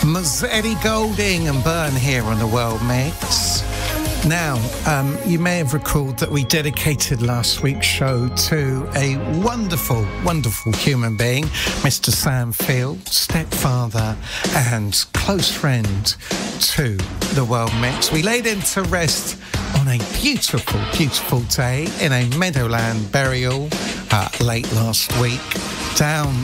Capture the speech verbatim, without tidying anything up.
Ms. Eddie Goulding and Burn here on the World Mix. Now, um, you may have recalled that we dedicated last week's show to a wonderful, wonderful human being, Mister Sam Field, stepfather and close friend to the World Mix. We laid him to rest on a beautiful, beautiful day in a Meadowland burial uh, late last week down